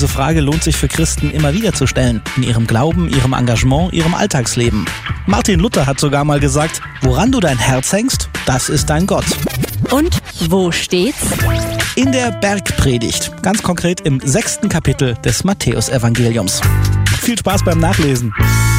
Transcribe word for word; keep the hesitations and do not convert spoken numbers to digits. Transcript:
Diese Frage lohnt sich für Christen immer wieder zu stellen. In ihrem Glauben, ihrem Engagement, ihrem Alltagsleben. Martin Luther hat sogar mal gesagt, woran du dein Herz hängst, das ist dein Gott. Und wo steht's? In der Bergpredigt, ganz konkret im sechsten Kapitel des Matthäusevangeliums. Viel Spaß beim Nachlesen.